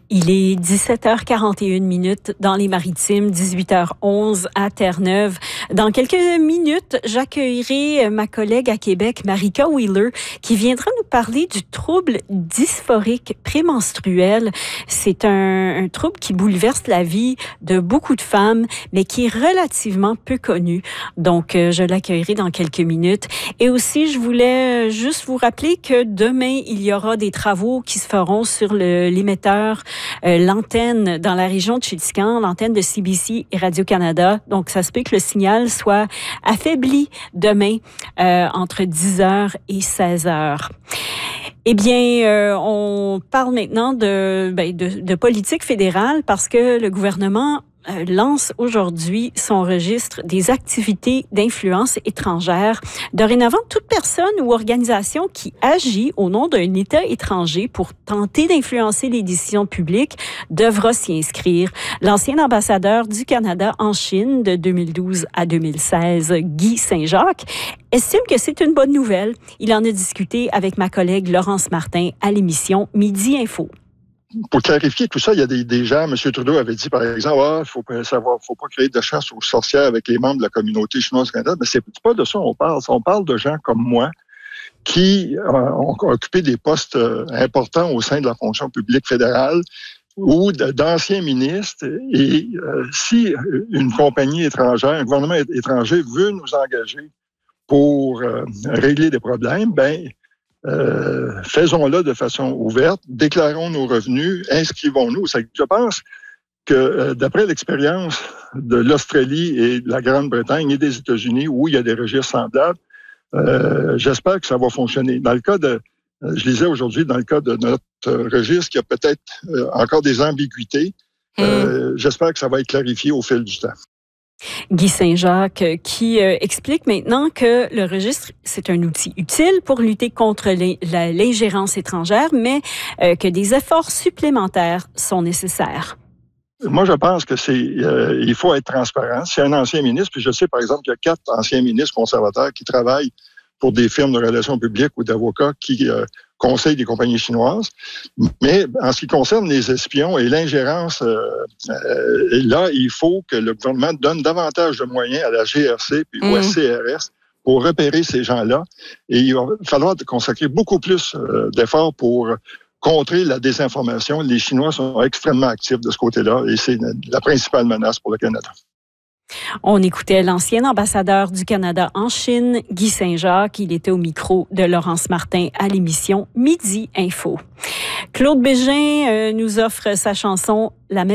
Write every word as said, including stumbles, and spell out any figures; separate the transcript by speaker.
Speaker 1: Il est dix-sept heures quarante et une minutes dans les Maritimes, dix-huit heures onze à Terre-Neuve. Dans quelques minutes, j'accueillerai ma collègue à Québec, Marika Wheeler, qui viendra nous parler du trouble dysphorique prémenstruel. C'est un, un trouble qui bouleverse la vie de beaucoup de femmes, mais qui est relativement peu connu. Donc, je l'accueillerai dans quelques minutes. Et aussi, je voulais juste vous rappeler que demain, il y aura des travaux qui se feront sur le, l'émetteur Euh, l'antenne dans la région de Chéticamp, l'antenne de C B C et Radio-Canada. Donc, ça se peut que le signal soit affaibli demain euh, entre dix heures et seize heures. Eh bien, euh, on parle maintenant de, ben, de, de politique fédérale parce que le gouvernement lance aujourd'hui son registre des activités d'influence étrangère. Dorénavant, toute personne ou organisation qui agit au nom d'un État étranger pour tenter d'influencer les décisions publiques devra s'y inscrire. L'ancien ambassadeur du Canada en Chine de deux mille douze à deux mille seize, Guy Saint-Jacques, estime que c'est une bonne nouvelle. Il en a discuté avec ma collègue Laurence Martin à l'émission Midi Info.
Speaker 2: Pour clarifier tout ça, il y a des, des gens, M. Trudeau avait dit, par exemple, ah, faut pas savoir, faut pas créer de chasse aux sorcières avec les membres de la communauté chinoise du Canada. Mais c'est pas de ça qu'on parle. On parle de gens comme moi qui euh, ont occupé des postes euh, importants au sein de la fonction publique fédérale ou de, d'anciens ministres. Et euh, si une compagnie étrangère, un gouvernement étranger veut nous engager pour euh, régler des problèmes, ben Euh, faisons-le de façon ouverte, déclarons nos revenus, inscrivons-nous. Je pense que euh, d'après l'expérience de l'Australie et de la Grande-Bretagne et des États-Unis, où il y a des registres semblables, euh, j'espère que ça va fonctionner. Dans le cas de, euh, je lisais aujourd'hui, dans le cas de notre registre, il y a peut-être euh, encore des ambiguïtés. Euh, mmh. J'espère que ça va être clarifié au fil du temps.
Speaker 1: Guy Saint-Jacques qui euh, explique maintenant que le registre, c'est un outil utile pour lutter contre les, la, l'ingérence étrangère, mais euh, que des efforts supplémentaires sont nécessaires.
Speaker 2: Moi, je pense que c'est, euh, il faut être transparent. C'est un ancien ministre, puis je sais, par exemple, qu'il y a quatre anciens ministres conservateurs qui travaillent pour des firmes de relations publiques ou d'avocats qui euh, conseillent des compagnies chinoises. Mais en ce qui concerne les espions et l'ingérence, euh, euh, là, il faut que le gouvernement donne davantage de moyens à la G R C puis mmh. au S C R S pour repérer ces gens-là. Et il va falloir consacrer beaucoup plus euh, d'efforts pour contrer la désinformation. Les Chinois sont extrêmement actifs de ce côté-là et c'est la principale menace pour le Canada.
Speaker 1: On écoutait l'ancien ambassadeur du Canada en Chine, Guy Saint-Jacques. Il était au micro de Laurence Martin à l'émission Midi Info. Claude Bégin euh, nous offre sa chanson « La maison ».